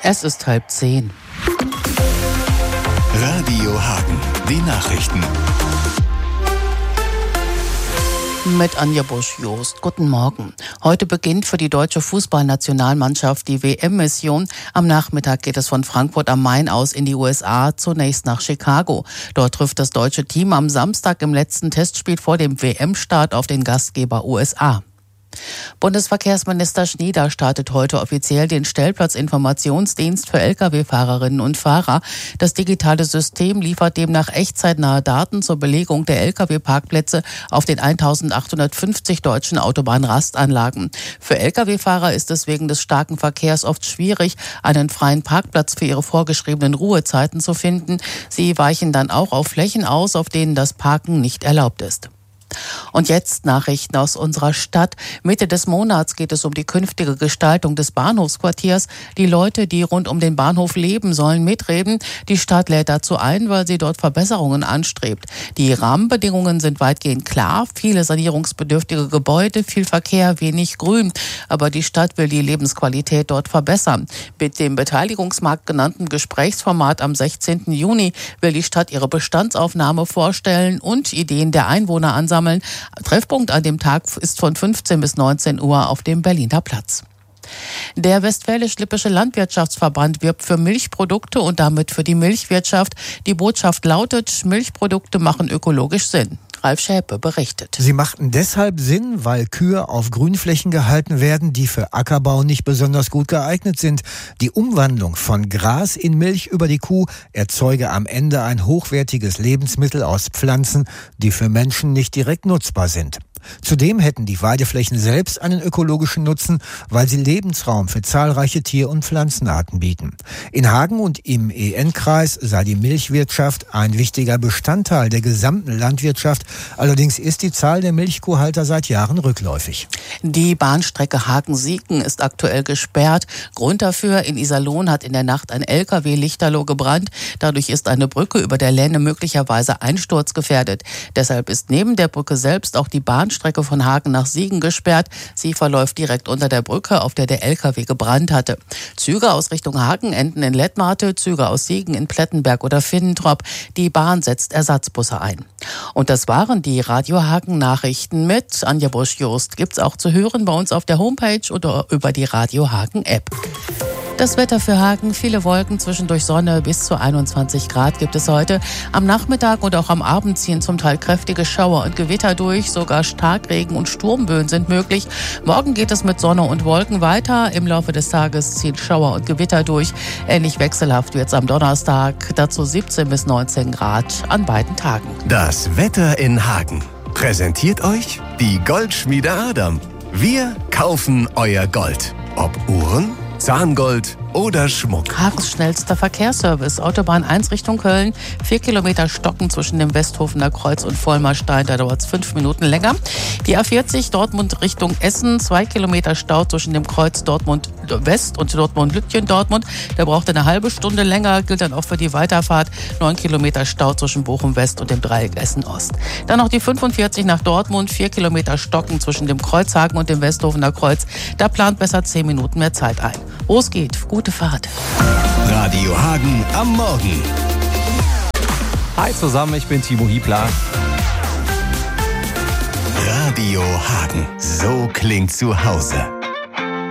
Es ist 9:30. Radio Hagen, die Nachrichten. Mit Anja Busch-Jost. Guten Morgen. Heute beginnt für die deutsche Fußballnationalmannschaft die WM-Mission. Am Nachmittag geht es von Frankfurt am Main aus in die USA, zunächst nach Chicago. Dort trifft das deutsche Team am Samstag im letzten Testspiel vor dem WM-Start auf den Gastgeber USA. Bundesverkehrsminister Schnieder startet heute offiziell den Stellplatzinformationsdienst für Lkw-Fahrerinnen und Fahrer. Das digitale System liefert demnach echtzeitnahe Daten zur Belegung der Lkw-Parkplätze auf den 1850 deutschen Autobahnrastanlagen. Für Lkw-Fahrer ist es wegen des starken Verkehrs oft schwierig, einen freien Parkplatz für ihre vorgeschriebenen Ruhezeiten zu finden. Sie weichen dann auch auf Flächen aus, auf denen das Parken nicht erlaubt ist. Und jetzt Nachrichten aus unserer Stadt. Mitte des Monats geht es um die künftige Gestaltung des Bahnhofsquartiers. Die Leute, die rund um den Bahnhof leben, sollen mitreden. Die Stadt lädt dazu ein, weil sie dort Verbesserungen anstrebt. Die Rahmenbedingungen sind weitgehend klar. Viele sanierungsbedürftige Gebäude, viel Verkehr, wenig Grün. Aber die Stadt will die Lebensqualität dort verbessern. Mit dem Beteiligungsmarkt genannten Gesprächsformat am 16. Juni will die Stadt ihre Bestandsaufnahme vorstellen und Ideen der Einwohner ansammeln. Treffpunkt an dem Tag ist von 15 bis 19 Uhr auf dem Berliner Platz. Der Westfälisch-Lippische Landwirtschaftsverband wirbt für Milchprodukte und damit für die Milchwirtschaft. Die Botschaft lautet, Milchprodukte machen ökologisch Sinn. Ralf Schäpe berichtet. Sie machten deshalb Sinn, weil Kühe auf Grünflächen gehalten werden, die für Ackerbau nicht besonders gut geeignet sind. Die Umwandlung von Gras in Milch über die Kuh erzeuge am Ende ein hochwertiges Lebensmittel aus Pflanzen, die für Menschen nicht direkt nutzbar sind. Zudem hätten die Weideflächen selbst einen ökologischen Nutzen, weil sie Lebensraum für zahlreiche Tier- und Pflanzenarten bieten. In Hagen und im EN-Kreis sei die Milchwirtschaft ein wichtiger Bestandteil der gesamten Landwirtschaft. Allerdings ist die Zahl der Milchkuhhalter seit Jahren rückläufig. Die Bahnstrecke Hagen-Siegen ist aktuell gesperrt. Grund dafür, in Iserlohn hat in der Nacht ein LKW-Lichterloh gebrannt. Dadurch ist eine Brücke über der Lenne möglicherweise einsturzgefährdet. Deshalb ist neben der Brücke selbst auch die Bahnstrecke von Hagen nach Siegen gesperrt. Sie verläuft direkt unter der Brücke, auf der der LKW gebrannt hatte. Züge aus Richtung Hagen enden in Lettmate, Züge aus Siegen in Plettenberg oder Finnentrop. Die Bahn setzt Ersatzbusse ein. Und das waren die Radio Hagen Nachrichten mit Anja Busch-Jost. Gibt's auch zu hören bei uns auf der Homepage oder über die Radio Hagen App. Das Wetter für Hagen, viele Wolken, zwischendurch Sonne, bis zu 21 Grad gibt es heute. Am Nachmittag und auch am Abend ziehen zum Teil kräftige Schauer und Gewitter durch, sogar Starkregen und Sturmböen sind möglich. Morgen geht es mit Sonne und Wolken weiter. Im Laufe des Tages ziehen Schauer und Gewitter durch. Ähnlich wechselhaft wird es am Donnerstag, dazu 17 bis 19 Grad an beiden Tagen. Das Wetter in Hagen präsentiert euch die Goldschmiede Adam. Wir kaufen euer Gold. Ob Uhren, Zahngold oder Schmuck. Hagens schnellster Verkehrsservice. Autobahn 1 Richtung Köln. 4 Kilometer Stocken zwischen dem Westhofener Kreuz und Vollmerstein. Da dauert es 5 Minuten länger. Die A40 Dortmund Richtung Essen. 2 Kilometer Stau zwischen dem Kreuz Dortmund West und Dortmund-Lütjen Dortmund. Der braucht eine halbe Stunde länger. Gilt dann auch für die Weiterfahrt. 9 Kilometer Stau zwischen Bochum West und dem Dreieck Essen Ost. Dann noch die 45 nach Dortmund. 4 Kilometer Stocken zwischen dem Kreuzhagen und dem Westhofener Kreuz. Da plant besser 10 Minuten mehr Zeit ein. Los geht. Gute Fahrt. Radio Hagen am Morgen. Hi zusammen, ich bin Timo Hiebler. Radio Hagen. So klingt zu Hause.